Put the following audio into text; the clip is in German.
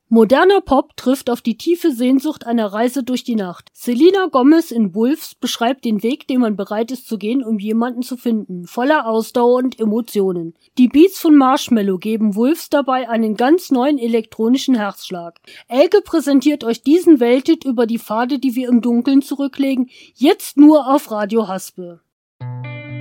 Moderner Pop trifft auf die tiefe Sehnsucht einer Reise durch die Nacht. Selena Gomez in Wolves beschreibt den Weg, den man bereit ist zu gehen, um jemanden zu finden, voller Ausdauer und Emotionen. Die Beats von Marshmello geben Wolves dabei einen ganz neuen elektronischen Herzschlag. Elke präsentiert euch diesen Welthit über die Pfade, die wir im Dunkeln zurücklegen, jetzt nur auf Radio Haspe.